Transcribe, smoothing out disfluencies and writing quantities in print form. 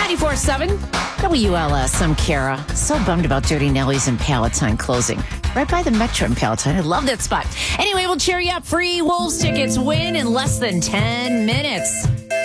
94.7 WLS. I'm Kara. So bummed about Dirty Nellies and Palatine closing. Right by the Metro in Palatine. I love that spot. Anyway, we'll cheer you up. Free Wolves tickets win in less than 10 minutes.